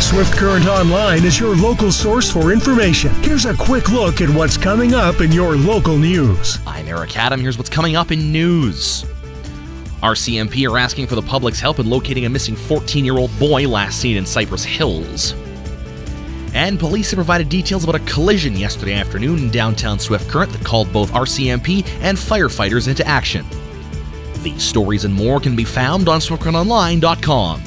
Swift Current Online is your local source for information. Here's a quick look at what's coming up in your local news. I'm Eric Adam. Here's what's coming up in news. RCMP are asking for the public's help in locating a missing 14-year-old boy last seen in Cypress Hills. And police have provided details about a collision yesterday afternoon in downtown Swift Current that called both RCMP and firefighters into action. These stories and more can be found on SwiftCurrentOnline.com.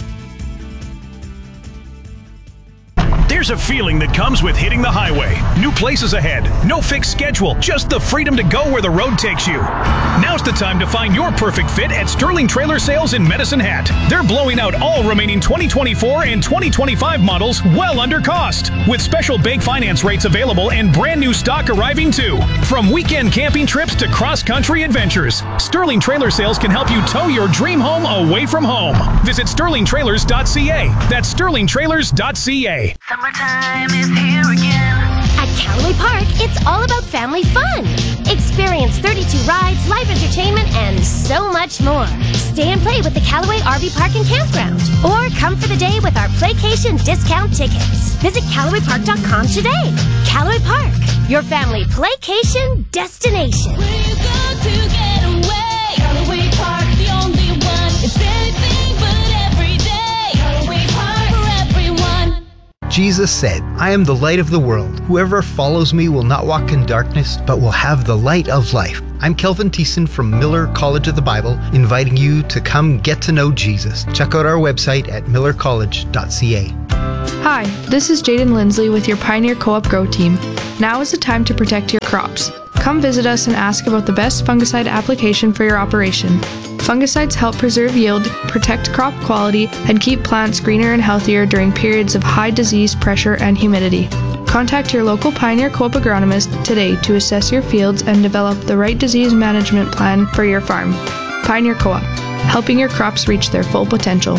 There's a feeling that comes with hitting the highway. New places ahead, no fixed schedule, just the freedom to go where the road takes you. Now's the time to find your perfect fit at Sterling Trailer Sales in Medicine Hat. They're blowing out all remaining 2024 and 2025 models well under cost, with special bank finance rates available and brand new stock arriving too. From weekend camping trips to cross-country adventures, Sterling Trailer Sales can help you tow your dream home away from home. Visit sterlingtrailers.ca. That's sterlingtrailers.ca. Summertime is here again. At Callaway Park, it's all about family fun. Experience 32 rides, live entertainment, and so much more. Stay and play with the Callaway RV Park and Campground. Or come for the day with our Playcation discount tickets. Visit CallawayPark.com today. Callaway Park, your family playcation destination. Where you go to get away? Callaway Park, the only one. It's anything but every day. Callaway Park for everyone. Jesus said, I am the light of the world. Whoever follows me will not walk in darkness, but will have the light of life. I'm Kelvin Thiessen from Miller College of the Bible, inviting you to come get to know Jesus. Check out our website at millercollege.ca. Hi, this is Jaden Lindsley with your Pioneer Co-op Grow Team. Now is the time to protect your crops. Come visit us and ask about the best fungicide application for your operation. Fungicides help preserve yield, protect crop quality, and keep plants greener and healthier during periods of high disease pressure and humidity. Contact your local Pioneer Co-op agronomist today to assess your fields and develop the right disease management plan for your farm. Pioneer Co-op, helping your crops reach their full potential.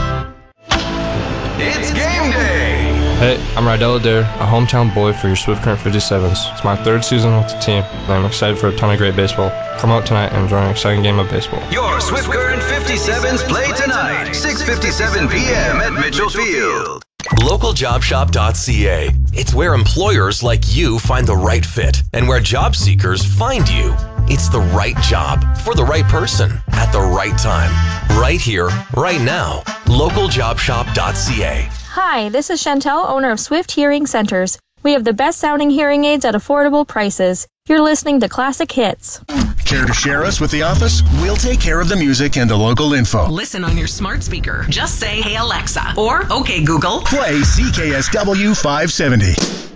It's game day! Hey, I'm Rydell Adair, a hometown boy for your Swift Current 57s. It's my third season with the team, and I'm excited for a ton of great baseball. Come out tonight and enjoy an exciting game of baseball. Your Swift Current 57s play tonight, 6:57 p.m. at Mitchell Field. LocalJobShop.ca. It's where employers like you find the right fit, and where job seekers find you. It's the right job for the right person at the right time. Right here, right now. LocalJobShop.ca. Hi, this is Chantel, owner of Swift Hearing Centers. We have the best sounding hearing aids at affordable prices. You're listening to Classic Hits. Care to share us with the office? We'll take care of the music and the local info. Listen on your smart speaker. Just say, "Hey Alexa," or "Okay Google." Play CKSW 570.